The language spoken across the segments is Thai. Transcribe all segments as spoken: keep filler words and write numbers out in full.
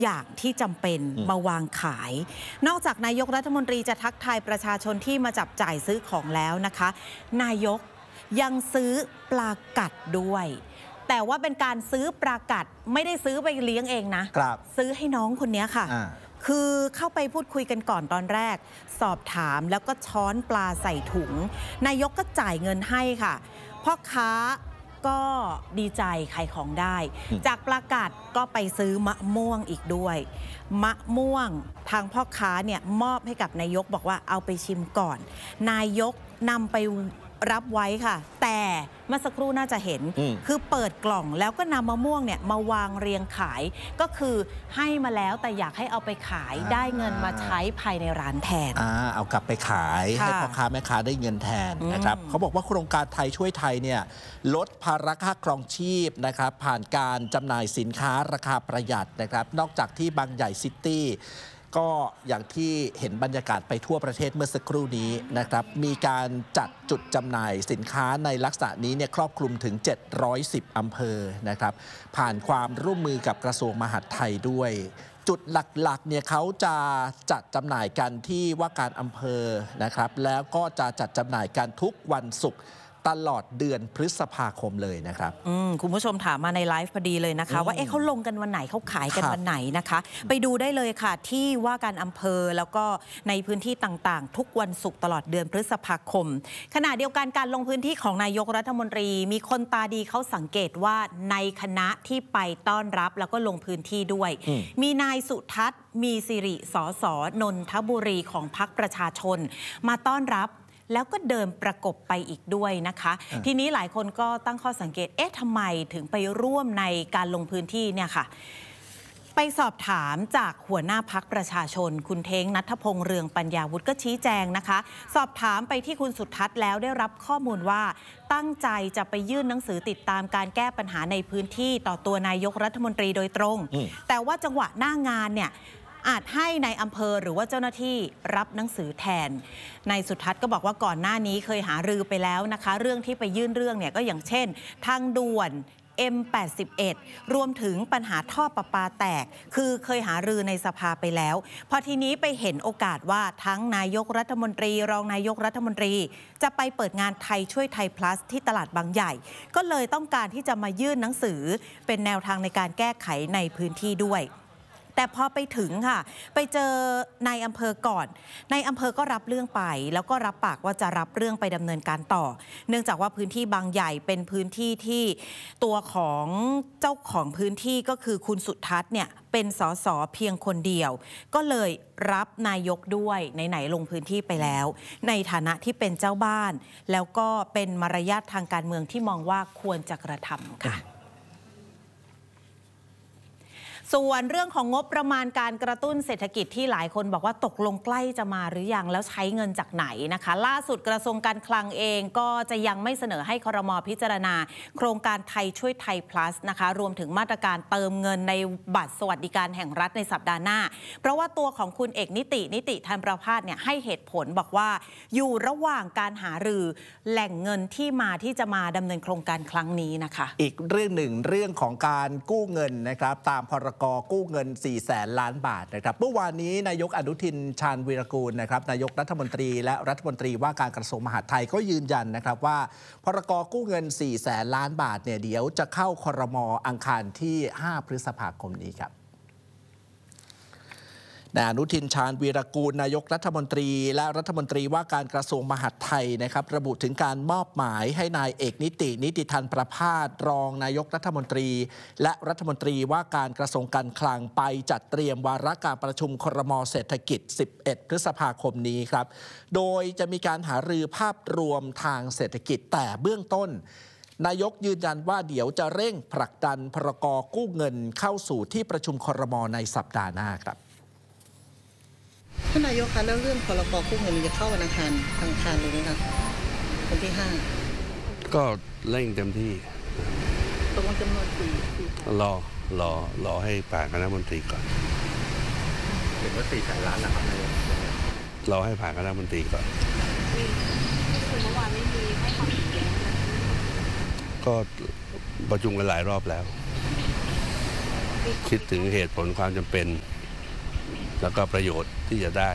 อย่างที่จำเป็นมาวางขายนอกจากนายกรัฐมนตรีจะทักทายประชาชนที่มาจับจ่ายซื้อของแล้วนะคะนายกยังซื้อปลากัดด้วยแต่ว่าเป็นการซื้อปลากัดไม่ได้ซื้อไปเลี้ยงเองนะซื้อให้น้องคนนี้ค่ะคือเข้าไปพูดคุยกันก่อนตอนแรกสอบถามแล้วก็ช้อนปลาใส่ถุงนายกก็จ่ายเงินให้ค่ะพ่อค้าก็ดีใจขายของได้จากปลากัดก็ไปซื้อมะม่วงอีกด้วยมะม่วงทางพ่อค้าเนี่ยมอบให้กับนายกบอกว่าเอาไปชิมก่อนนายกนำไปรับไว้ค่ะแต่เมื่อสักครู่น่าจะเห็นคือเปิดกล่องแล้วก็นำมะม่วงเนี่ยมาวางเรียงขายก็คือให้มาแล้วแต่อยากให้เอาไปขายได้เงินมาใช้ภายในร้านแทนอ่าเอากลับไปขายให้พ่อค้าแม่ค้าได้เงินแทนนะครับเขาบอกว่าโครงการไทยช่วยไทยเนี่ยลดภาระค่าครองชีพนะครับผ่านการจำหน่ายสินค้าราคาประหยัดนะครับนอกจากที่บางใหญ่ซิตี้ก็อย่างที่เห็นบรรยากาศไปทั่วประเทศเมื่อสักครู่นี้นะครับมีการจัดจุดจำหน่ายสินค้าในลักษณะนี้เนี่ยครอบคลุมถึงเจ็ดร้อยสิบอำเภอนะครับผ่านความร่วมมือกับกระทรวงมหาดไทยด้วยจุดหลักๆเนี่ยเขาจะจัดจำหน่ายกันที่ว่าการอำเภอนะครับแล้วก็จะจัดจำหน่ายกันทุกวันศุกร์ตลอดเดือนพฤษภาคมเลยนะครับคุณผู้ชมถามมาในไลฟ์พอดีเลยนะคะว่าเอ๊ะเขาลงกันวันไหนเขาขายกันวันไหนนะคะไปดูได้เลยค่ะที่ว่าการอำเภอแล้วก็ในพื้นที่ต่างๆทุกวันศุกร์ตลอดเดือนพฤษภาคมขณะเดียวกันการลงพื้นที่ของนายกรัฐมนตรีมีคนตาดีเขาสังเกตว่าในคณะที่ไปต้อนรับแล้วก็ลงพื้นที่ด้วยมีนายสุทัศน์มีสิริสสนนทบุรีของพรรคประชาชนมาต้อนรับแล้วก็เดินประกบไปอีกด้วยนะคะทีนี้หลายคนก็ตั้งข้อสังเกตเอ๊ะทำไมถึงไปร่วมในการลงพื้นที่เนี่ยค่ะไปสอบถามจากหัวหน้าพรรคประชาชนคุณเท้งณัฐพงษ์เรืองปัญญาวุฒิก็ชี้แจงนะคะสอบถามไปที่คุณสุทัศน์แล้วได้รับข้อมูลว่าตั้งใจจะไปยื่นหนังสือติดตามการแก้ปัญหาในพื้นที่ต่อตัวนายกรัฐมนตรีโดยตรงแต่ว่าจังหวะหน้างานเนี่ยอาจให้ในอำเภอหรือว่าเจ้าหน้าที่รับหนังสือแทนนายสุทัศน์ก็บอกว่าก่อนหน้านี้เคยหารือไปแล้วนะคะเรื่องที่ไปยื่นเรื่องเนี่ยก็อย่างเช่นทางด่วน เอ็ม แปดสิบเอ็ด รวมถึงปัญหาท่อประปาแตกคือเคยหารือในสภาไปแล้วพอทีนี้ไปเห็นโอกาสว่าทั้งนายกรัฐมนตรีรองนายกรัฐมนตรีจะไปเปิดงานไทยช่วยไทย plus ที่ตลาดบางใหญ่ก็เลยต้องการที่จะมายื่นหนังสือเป็นแนวทางในการแก้ไขในพื้นที่ด้วยแต่พอไปถึงค่ะไปเจอนายอำเภอก่อนนายอำเภอก็รับเรื่องไปแล้วก็รับปากว่าจะรับเรื่องไปดำเนินการต่อเนื่องจากว่าพื้นที่บางใหญ่เป็นพื้นที่ที่ตัวของเจ้าของพื้นที่ก็คือคุณสุทัศน์เนี่ยเป็นสสเพียงคนเดียวก็เลยรับนายกด้วยไหนๆลงพื้นที่ไปแล้วในฐานะที่เป็นเจ้าบ้านแล้วก็เป็นมารยาททางการเมืองที่มองว่าควรจะกระทำค่ะส่วนเรื่องของงบประมาณการกระตุ้นเศรษฐกิจที่หลายคนบอกว่าตกลงใกล้จะมาหรือยังแล้วใช้เงินจากไหนนะคะล่าสุดกระทรวงการคลังเองก็จะยังไม่เสนอให้ครม.พิจารณาโครงการไทยช่วยไทย plus นะคะรวมถึงมาตรการเติมเงินในบัตรสวัสดิการแห่งรัฐในสัปดาห์หน้าเพราะว่าตัวของคุณเอกนิตินิติธรรมประภาสเนี่ยให้เหตุผลบอกว่าอยู่ระหว่างการหารือแหล่งเงินที่มาที่จะมาดำเนินโครงการครั้งนี้นะคะอีกเรื่องหนึ่งเรื่องของการกู้เงินนะครับตามพรกกู้เงินสี่แสนล้านบาทนะครับเมื่อวานนี้นายกอนุทินชาญวีรกูลนะครับนายกรัฐมนตรีและรัฐมนตรีว่าการกระทรวงมหาดไทยก็ยืนยันนะครับว่าพรกกู้เงินสี่แสนล้านบาทเนี่ยเดี๋ยวจะเข้าครม.อังคารที่ห้าพฤษภาคมนี้ครับนายอนุทินชาญวีรกูลนายกรัฐมนตรีและรัฐมนตรีว่าการกระทรวงมหาดไทยนะครับระบุถึงการมอบหมายให้นายเอกนิตินิติธรรมประภาสรองนายกรัฐมนตรีและรัฐมนตรีว่าการกระทรวงการคลังไปจัดเตรียมวาระการประชุมครม.เศรษฐกิจสิบเอ็ดพฤษภาคมนี้ครับโดยจะมีการหารือภาพรวมทางเศรษฐกิจแต่เบื้องต้นนายกยืนยันว่าเดี๋ยวจะเร่งผลักดันพรกกู้เงินเข้าสู่ที่ประชุมครม.ในสัปดาห์หน้าครับท่านนายกคะแล้วเรื่องพรกกู้เงินจะเข้าวันอังคารอังคารเลยไหมคะวันที่ห้าก็เร่งเต็มที่ตกลงจำนวนสี่รอรอรอให้ผ่านคณะมนตรีก่อนเห็นว่าสี่แสนล้านนะครับนายกรอให้ผ่านคณะมนตรีก่อนมีคือเมื่อวานไม่มีให้ความเห็นแย้งก็ประชุมกันหลายรอบแล้วคิดถึงเหตุผลความจำเป็นแล้วก็ประโยชน์ที่จะได้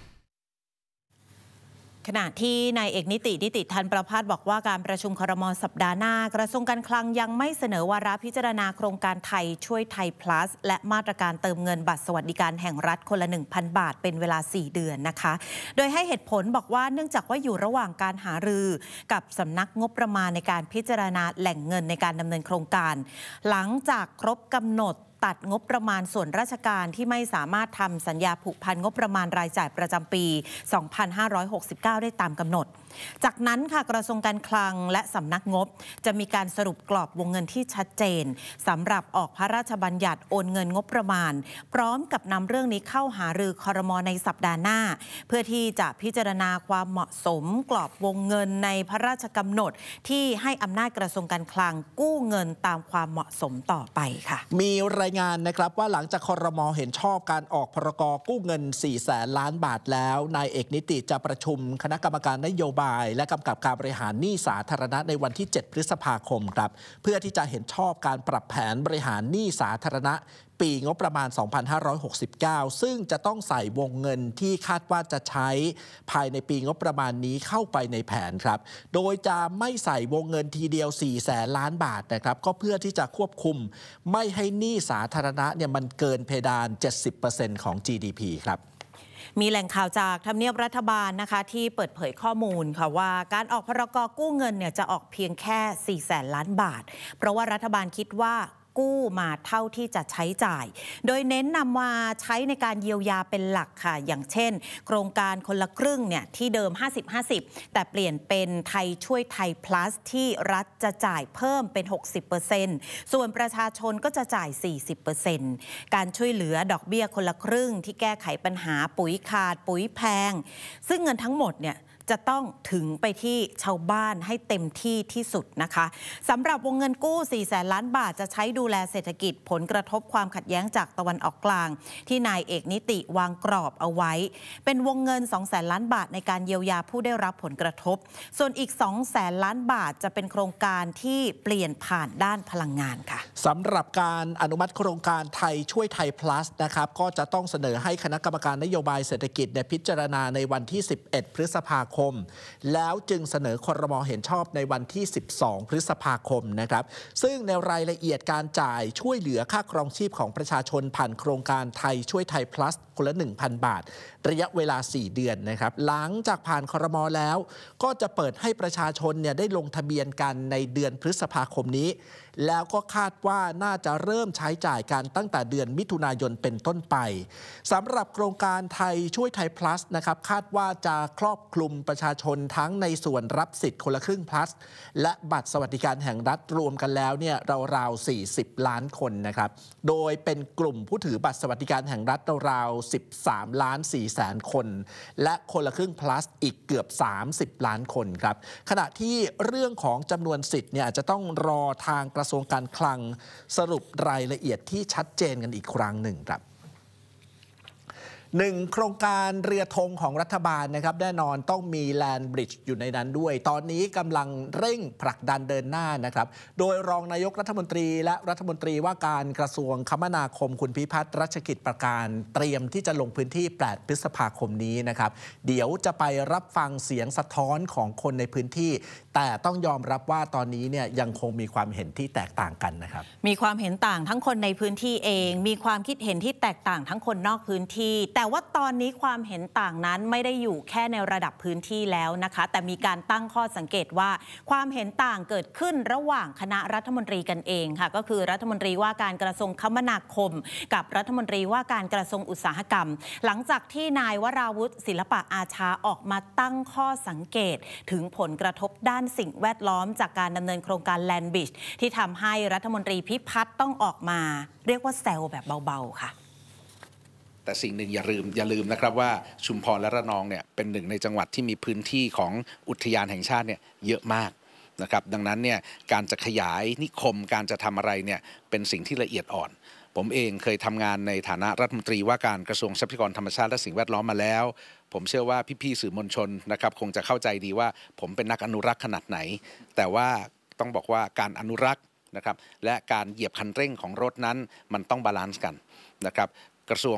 ขณะที่นายเอกนิตินิติธันประภาสบอกว่าการประชุมครม.สัปดาห์หน้ากระทรวงการคลังยังไม่เสนอวาระพิจารณาโครงการไทยช่วยไทย plus และมาตรการเติมเงินบัตรสวัสดิการแห่งรัฐคนละ หนึ่งพัน บาทเป็นเวลาสี่เดือนนะคะโดยให้เหตุผลบอกว่าเนื่องจากว่าอยู่ระหว่างการหารือกับสำนักงบประมาณในการพิจารณาแหล่งเงินในการดำเนินโครงการหลังจากครบกำหนดตัดงบประมาณส่วนราชการที่ไม่สามารถทำสัญญาผูกพันงบประมาณรายจ่ายประจำปี สองพันห้าร้อยหกสิบเก้า ได้ตามกำหนดจากนั้นค่ะกระทรวงการคลังและสำนักงบจะมีการสรุปกรอบวงเงินที่ชัดเจนสำหรับออกพระราชบัญญัติโอนเงินงบประมาณพร้อมกับนำเรื่องนี้เข้าหารือครม.ในสัปดาห์หน้าเพื่อที่จะพิจารณาความเหมาะสมกรอบวงเงินในพระราชกำหนดที่ให้อำนาจกระทรวงการคลังกู้เงินตามความเหมาะสมต่อไปค่ะมีรายงานนะครับว่าหลังจากครม.เห็นชอบการออกพรก.กู้เงินสี่แสนล้านบาทแล้วนายเอกนิติจะประชุมคณะกรรมการนโยบายและกำกับการบริหารหนี้สาธารณะในวันที่เจ็ดพฤษภาคมครับเพื่อที่จะเห็นชอบการปรับแผนบริหารหนี้สาธารณะปีงบประมาณ สองพันห้าร้อยหกสิบเก้า ซึ่งจะต้องใส่วงเงินที่คาดว่าจะใช้ภายในปีงบประมาณนี้เข้าไปในแผนครับโดยจะไม่ใส่วงเงินทีเดียวสี่แสนล้านบาทนะครับก็เพื่อที่จะควบคุมไม่ให้หนี้สาธารณะเนี่ยมันเกินเพดาน เจ็ดสิบเปอร์เซ็นต์ ของ จี ดี พี ครับมีแหล่งข่าวจากทำเนียบรัฐบาลนะคะที่เปิดเผยข้อมูลค่ะว่าการออกพรก.กู้เงินเนี่ยจะออกเพียงแค่สี่แสนล้านบาทเพราะว่ารัฐบาลคิดว่ากู้มาเท่าที่จะใช้จ่ายโดยเน้นนำมาใช้ในการเยียวยาเป็นหลักค่ะอย่างเช่นโครงการคนละครึ่งเนี่ยที่เดิม ห้าสิบ ห้าสิบ แต่เปลี่ยนเป็นไทยช่วยไทย plus ที่รัฐจะจ่ายเพิ่มเป็น หกสิบเปอร์เซ็นต์ ส่วนประชาชนก็จะจ่าย สี่สิบเปอร์เซ็นต์ การช่วยเหลือดอกเบี้ยคนละครึ่งที่แก้ไขปัญหาปุ๋ยขาดปุ๋ยแพงซึ่งเงินทั้งหมดเนี่ยจะต้องถึงไปที่ชาวบ้านให้เต็มที่ที่สุดนะคะสำหรับวงเงินกู้สี่แสนล้านบาทจะใช้ดูแลเศรษฐกิจผลกระทบความขัดแย้งจากตะวันออกกลางที่นายเอกนิติวางกรอบเอาไว้เป็นวงเงิน สองแสนล้านบาทในการเยียวยาผู้ได้รับผลกระทบส่วนอีก สองแสนล้านบาทจะเป็นโครงการที่เปลี่ยนผ่านด้านพลังงานค่ะสำหรับการอนุมัติโครงการไทยช่วยไทย plus นะครับก็จะต้องเสนอให้คณะกรรมการนโยบายเศรษฐกิจในพิจารณาในวันที่สิบเอ็ดพฤษภาคมแล้วจึงเสนอครม.เห็นชอบในวันที่สิบสองพฤษภาคมนะครับซึ่งในรายละเอียดการจ่ายช่วยเหลือค่าครองชีพของประชาชนผ่านโครงการไทยช่วยไทย plus คนละ หนึ่งพัน บาทระยะเวลาสี่เดือนนะครับหลังจากผ่านครม.แล้วก็จะเปิดให้ประชาชนเนี่ยได้ลงทะเบียนกันในเดือนพฤษภาคมนี้แล้วก็คาดว่าน่าจะเริ่มใช้จ่ายกันตั้งแต่เดือนมิถุนายนเป็นต้นไปสำหรับโครงการไทยช่วยไทย plus นะครับคาดว่าจะครอบคลุมประชาชนทั้งในส่วนรับสิทธิ์คนละครึ่ง plus และบัตรสวัสดิการแห่งรัฐรวมกันแล้วเนี่ยราวๆสี่สิบล้านคนนะครับโดยเป็นกลุ่มผู้ถือบัตรสวัสดิการแห่งรัฐราวๆสิบสามล้านสี่แสนคนและคนละครึ่ง plus อีกเกือบสามสิบล้านคนครับขณะที่เรื่องของจำนวนสิทธิ์เนี่ยจะต้องรอทางกระทรวงการคลังสรุปรายละเอียดที่ชัดเจนกันอีกครั้งหนึ่งครับหนึ่งโครงการเรือธงของรัฐบาลนะครับแน่นอนต้องมีแลนด์บริดจ์อยู่ในนั้นด้วยตอนนี้กำลังเร่งผลักดันเดินหน้านะครับโดยรองนายกรัฐมนตรีและรัฐมนตรีว่าการกระทรวงคมนาคมคุณพิพัฒน์รัชกิจประการเตรียมที่จะลงพื้นที่แปดพฤษภาคมนี้นะครับเดี๋ยวจะไปรับฟังเสียงสะท้อนของคนในพื้นที่แต่ต้องยอมรับว่าตอนนี้เนี่ยยังคงมีความเห็นที่แตกต่างกันนะครับมีความเห็นต่างทั้งคนในพื้นที่เองมีความคิดเห็นที่แตกต่างทั้งคนนอกพื้นที่แต่ว่าตอนนี้ความเห็นต่างนั้นไม่ได้อยู่แค่ในระดับพื้นที่แล้วนะคะแต่มีการตั้งข้อสังเกตว่าความเห็นต่างเกิดขึ้นระหว่างคณะรัฐมนตรีกันเองค่ะก็คือรัฐมนตรีว่าการกระทรวงคมนาคมกับรัฐมนตรีว่าการกระทรวงอุตสาหกรรมหลังจากที่นายวราวุธศิลปะอาชาออกมาตั้งข้อสังเกตถึงผลกระทบด้านสิ่งแวดล้อมจากการดำเนินโครงการแลนด์บริดจ์ที่ทำให้รัฐมนตรีพิพัฒน์ต้องออกมาเรียกว่าแซวแบบเบาๆค่ะแต่สิ่งหนึ่งอย่าลืมอย่าลืมนะครับว่าชุมพรและระนองเนี่ยเป็นหนึ่งในจังหวัดที่มีพื้นที่ของอุทยานแห่งชาติเนี่ยเยอะมากนะครับดังนั้นเนี่ยการจะขยายนิคมการจะทำอะไรเนี่ยเป็นสิ่งที่ละเอียดอ่อนผมเองเคยทำงานในฐานะรัฐมนตรีว่าการกระทรวงทรัพยากรธรรมชาติและสิ่งแวดล้อมมาแล้วผมเชื่อว่าพี่ๆสื่อมวลชนนะครับคงจะเข้าใจดีว่าผมเป็นนักอนุรักษ์ขนาดไหนแต่ว่าต้องบอกว่าการอนุรักษ์นะครับและการเหยียบคันเร่งของรถนั้นมันต้องบาลานซ์กันนะครับกระทรวง